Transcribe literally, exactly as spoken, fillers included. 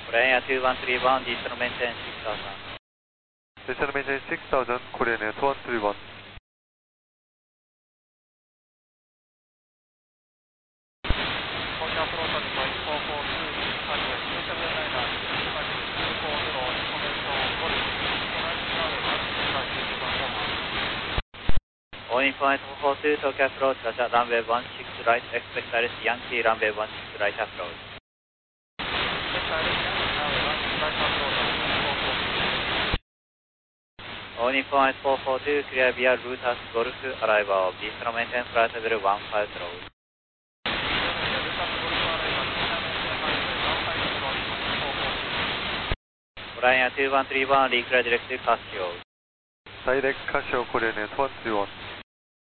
Korean two one three one, digital maintain six thousand. Digital maintain six thousand, Korean two one three one. All info eight four four two, Tokyo approach, Roger, runway one six right, expect Iris Yankee, runway one six right approach. All info eight four four two, clear via route as Golf, arrival, digital maintain flight level one five zero. Korean two one three one, declare directive Casio. Direct Casio, Korean two one three one.